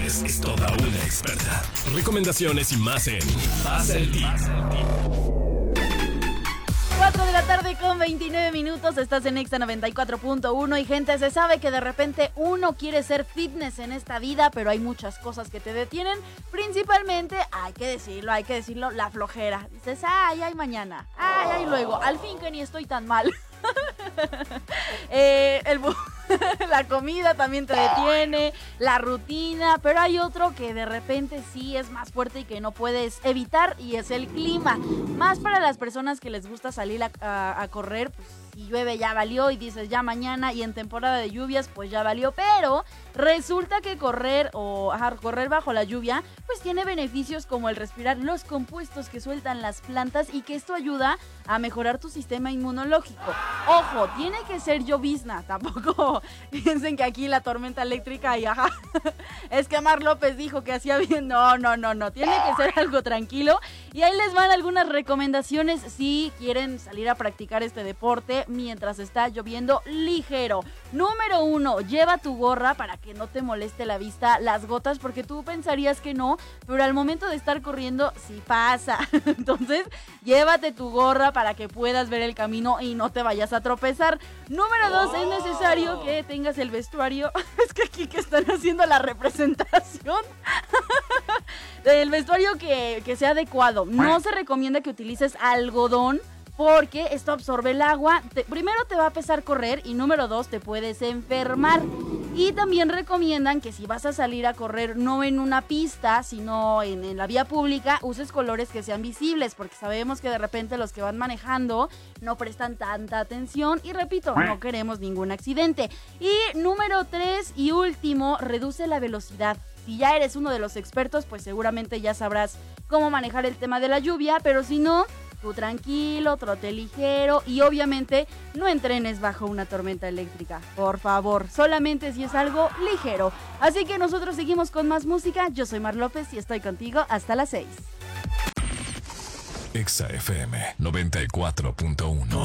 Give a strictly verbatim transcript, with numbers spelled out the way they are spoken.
López es toda una experta. Recomendaciones y más en Pasa el Tip. cuatro de la tarde con veintinueve minutos, estás en Exa noventa y cuatro punto uno y gente, se sabe que de repente uno quiere ser fitness en esta vida, pero hay muchas cosas que te detienen, principalmente, hay que decirlo, hay que decirlo, la flojera. Dices, ay, ay, mañana, ay, ay, luego, al fin que ni estoy tan mal. eh, el bu- la comida también te detiene, la rutina, pero hay otro que de repente sí es más fuerte y que no puedes evitar y es el clima. Más para las personas que les gusta salir a, a, a correr, pues si llueve ya valió y dices ya mañana, y en temporada de lluvias pues ya valió, pero resulta que correr o ajá, correr bajo la lluvia pues tiene beneficios como el respirar los compuestos que sueltan las plantas y que esto ayuda a mejorar tu sistema inmunológico. Ojo, tiene que ser llovizna, tampoco piensen que aquí la tormenta eléctrica y ajá, es que Mar López dijo que hacía bien, no, no, no, no, tiene que ser algo tranquilo y ahí les van algunas recomendaciones si quieren salir a practicar este deporte mientras está lloviendo ligero. Número uno, lleva tu gorra para que no te moleste la vista las gotas, porque tú pensarías que no, pero al momento de estar corriendo sí pasa. Entonces, llévate tu gorra para que puedas ver el camino y no te vayas a tropezar. Número dos, es necesario que tengas el vestuario. Es que aquí que están haciendo la representación. El vestuario que, que sea adecuado. No se recomienda que utilices algodón, porque esto absorbe el agua. Te, primero te va a pesar correr y número dos te puedes enfermar. Y también recomiendan que si vas a salir a correr no en una pista, sino en, en la vía pública, uses colores que sean visibles, porque sabemos que de repente los que van manejando no prestan tanta atención y repito, no queremos ningún accidente. Y número tres y último, reduce la velocidad. Si ya eres uno de los expertos, pues seguramente ya sabrás cómo manejar el tema de la lluvia, pero si no, tú tranquilo, trote ligero y obviamente no entrenes bajo una tormenta eléctrica. Por favor, solamente si es algo ligero. Así que nosotros seguimos con más música. Yo soy Mar López y estoy contigo hasta las seis. Exa F M noventa y cuatro punto uno.